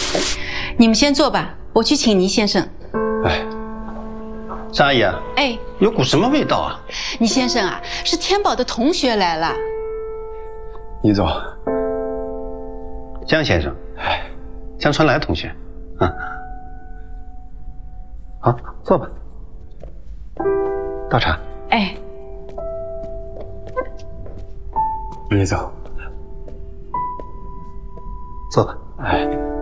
你们先坐吧，我去请倪先生。 哎，张阿姨啊， 哎， 有股什么味道啊？ 倪先生啊，是天宝的同学来了。 倪总，江先生，哎，江春来同学，好，坐吧。倒茶。 哎， 倪总，坐吧。哎。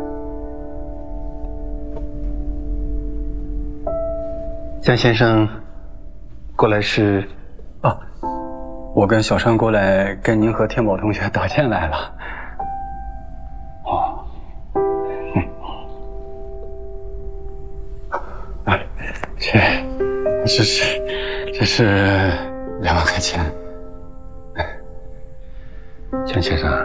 江先生，过来是？啊，我跟小川过来跟您和天宝同学道歉来了。哦，哎，这是2万块钱。江先生，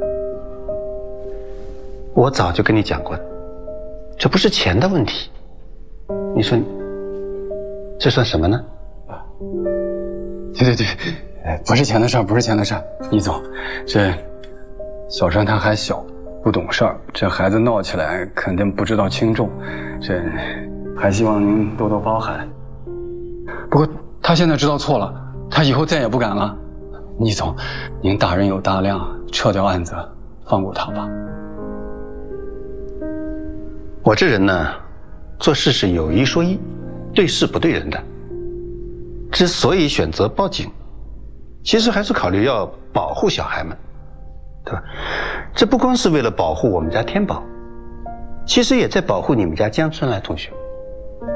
我早就跟你讲过，这不是钱的问题。你说，这算什么呢？对，不是钱的事儿，不是钱的事儿。倪总，这小川他还小，不懂事儿，这孩子闹起来肯定不知道轻重，这还希望您多多包涵。不过他现在知道错了，他以后再也不敢了。倪总，您大人有大量，撤掉案子，放过他吧。我这人呢，做事是有一说一，对事不对人的。之所以选择报警，其实还是考虑要保护小孩们，对吧？这不光是为了保护我们家天宝，其实也在保护你们家江春来同学。